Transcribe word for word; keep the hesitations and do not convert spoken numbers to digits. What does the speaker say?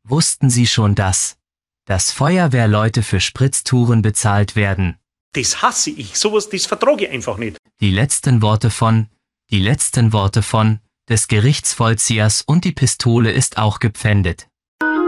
Wussten Sie schon das? Dass Feuerwehrleute für Spritztouren bezahlt werden. Das hasse ich. Sowas, das vertrage ich einfach nicht. Die letzten Worte von, die letzten Worte von, des Gerichtsvollziehers und die Pistole ist auch gepfändet.